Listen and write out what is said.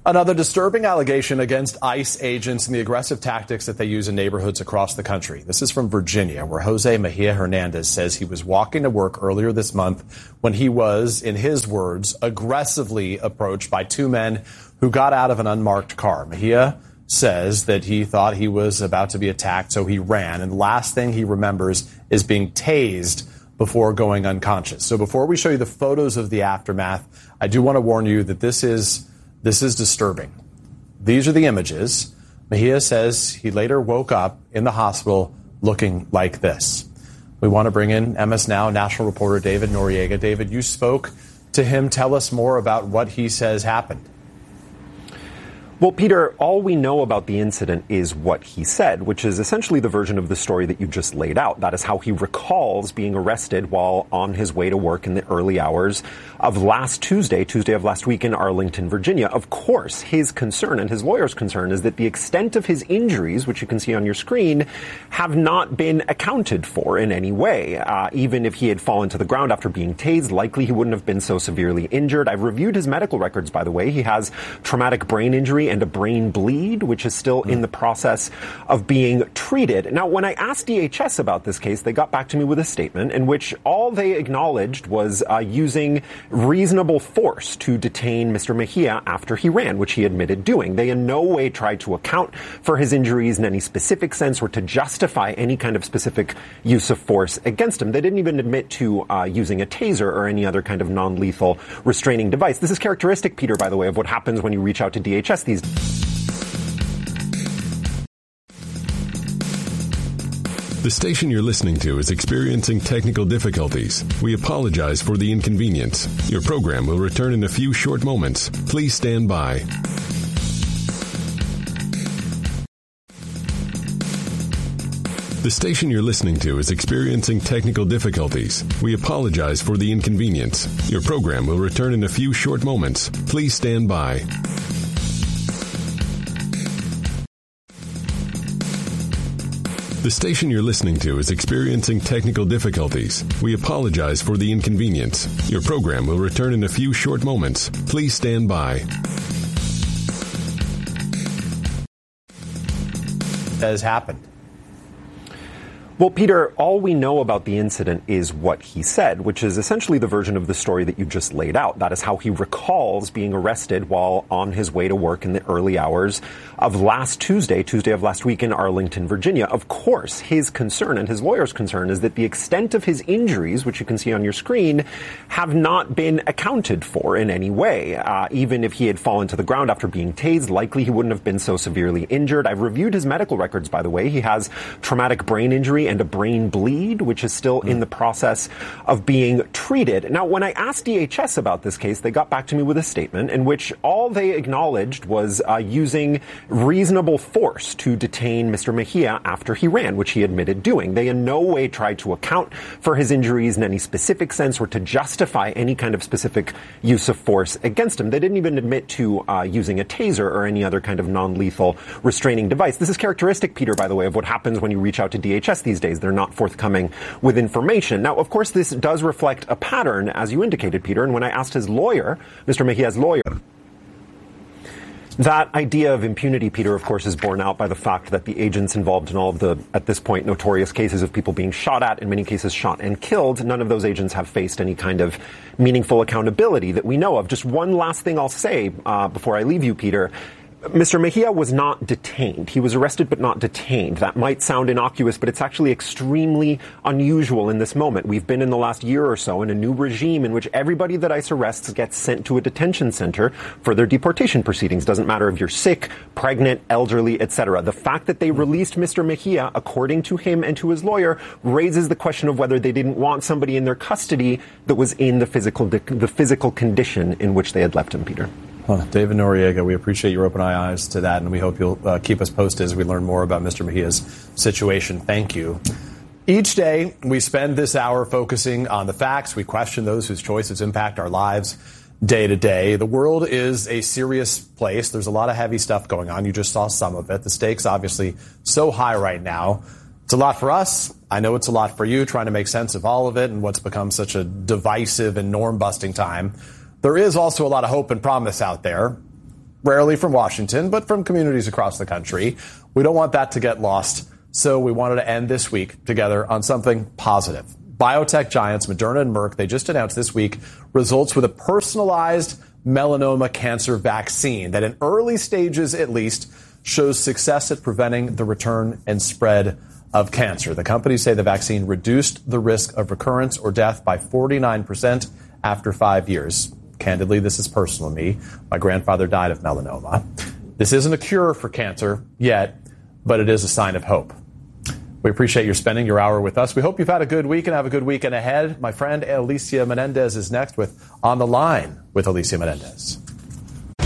Another disturbing allegation against ICE agents and the aggressive tactics that they use in neighborhoods across the country. This is from Virginia, where Jose Mejia Hernandez says he was walking to work earlier this month when he was, in his words, aggressively approached by two men who got out of an unmarked car. Mejia says that he thought he was about to be attacked, so he ran. And the last thing he remembers is being tased before going unconscious. So before we show you the photos of the aftermath, I do want to warn you that this is disturbing. These are the images. Mejia says he later woke up in the hospital looking like this. We want to bring in MS Now national reporter David Noriega. David, you spoke to him. Tell us more about what he says happened. Well, Peter, all we know about the incident is what he said, which is essentially the version of the story that you just laid out. That is how he recalls being arrested while on his way to work in the early hours of last Tuesday of last week in Arlington, Virginia. Of course, his concern and his lawyer's concern is that the extent of his injuries, which you can see on your screen, have not been accounted for in any way. Even if he had fallen to the ground after being tased, likely he wouldn't have been so severely injured. I've reviewed his medical records, by the way. He has traumatic brain injury and a brain bleed, which is still in the process of being treated. Now, when I asked DHS about this case, they got back to me with a statement in which all they acknowledged was using reasonable force to detain Mr. Mejia after he ran, which he admitted doing. They in no way tried to account for his injuries in any specific sense or to justify any kind of specific use of force against him. They didn't even admit to using a taser or any other kind of non-lethal restraining device. This is characteristic, Peter, by the way, of what happens when you reach out to DHS these days. The station you're listening to is experiencing technical difficulties. We apologize for the inconvenience. Your program will return in a few short moments. Please stand by. The station you're listening to is experiencing technical difficulties. We apologize for the inconvenience. Your program will return in a few short moments. Please stand by. The station you're listening to is experiencing technical difficulties. We apologize for the inconvenience. Your program will return in a few short moments. Please stand by. Has happened. Well, Peter, all we know about the incident is what he said, which is essentially the version of the story that you just laid out. That is how he recalls being arrested while on his way to work in the early hours of last Tuesday of last week in Arlington, Virginia. Of course, his concern and his lawyer's concern is that the extent of his injuries, which you can see on your screen, have not been accounted for in any way. Even if he had fallen to the ground after being tased, likely he wouldn't have been so severely injured. I've reviewed his medical records, by the way. He has traumatic brain injury and a brain bleed, which is still in the process of being treated. Now, when I asked DHS about this case, they got back to me with a statement in which all they acknowledged was using reasonable force to detain Mr. Mejia after he ran, which he admitted doing. They in no way tried to account for his injuries in any specific sense or to justify any kind of specific use of force against him. They didn't even admit to using a taser or any other kind of non-lethal restraining device. This is characteristic, Peter, by the way, of what happens when you reach out to DHS these days. They're not forthcoming with information. Now, of course, this does reflect a pattern, as you indicated, Peter, and when I asked his lawyer, Mr. Mejia's lawyer, that idea of impunity, Peter, of course, is borne out by the fact that the agents involved in all of the, at this point, notorious cases of people being shot at, in many cases shot and killed, none of those agents have faced any kind of meaningful accountability that we know of. Just one last thing I'll say before I leave you, Peter. Mr. Mejia was not detained. He was arrested but not detained. That might sound innocuous, but it's actually extremely unusual in this moment. We've been in the last year or so in a new regime in which everybody that ICE arrests gets sent to a detention center for their deportation proceedings. Doesn't matter if you're sick, pregnant, elderly, etc. The fact that they released Mr. Mejia, according to him and to his lawyer, raises the question of whether they didn't want somebody in their custody that was in the physical condition in which they had left him, Peter. Well, David Noriega, we appreciate your open eyes to that, and we hope you'll keep us posted as we learn more about Mr. Mejia's situation. Thank you. Each day, we spend this hour focusing on the facts. We question those whose choices impact our lives day to day. The world is a serious place. There's a lot of heavy stuff going on. You just saw some of it. The stakes obviously so high right now. It's a lot for us. I know it's a lot for you, trying to make sense of all of it and what's become such a divisive and norm-busting time. There is also a lot of hope and promise out there. rarely from Washington, but from communities across the country. We don't want that to get lost, so we wanted to end this week together on something positive. Biotech giants Moderna and Merck, they just announced this week results with a personalized melanoma cancer vaccine that in early stages at least shows success at preventing the return and spread of cancer. The companies say the vaccine reduced the risk of recurrence or death by 49% after 5 years. Candidly, this is personal to me. My grandfather died of melanoma. This isn't a cure for cancer yet, but it is a sign of hope. We appreciate you spending your hour with us. We hope you've had a good week and have a good weekend ahead. My friend Alicia Menendez is next with On the Line with Alicia Menendez.